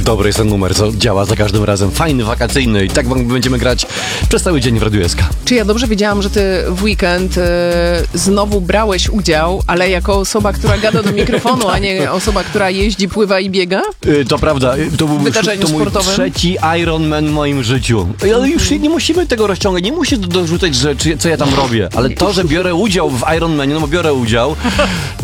Dobry jest ten numer, co działa za każdym razem. Fajny, wakacyjny i tak będziemy grać przez cały dzień w Radiu SK. Czy ja dobrze wiedziałam, że ty w weekend znowu brałeś udział, ale jako osoba, która gada do mikrofonu, a nie osoba, która jeździ, pływa i biega? To prawda, to był Wydarzeniu mój sportowym? trzeci Ironman w moim życiu. Ale już nie musimy tego rozciągać, nie musisz dorzucać, co ja tam robię. Ale to, że biorę udział w Ironmanie, no bo biorę udział,